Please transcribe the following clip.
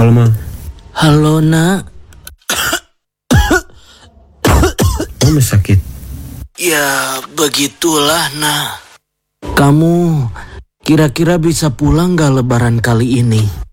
Halo, Ma. Halo, Nak. Kamu sakit? Ya, begitulah, Nak. Kamu kira-kira bisa pulang gak lebaran kali ini?